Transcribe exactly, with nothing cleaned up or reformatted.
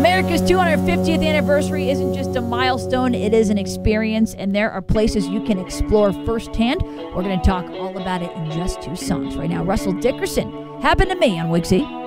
America's two hundred fiftieth anniversary isn't just a milestone, it is an experience, and there are places you can explore firsthand. We're going to talk all about it in just two songs. Right now, Russell Dickerson, Happened to Me on Wixie.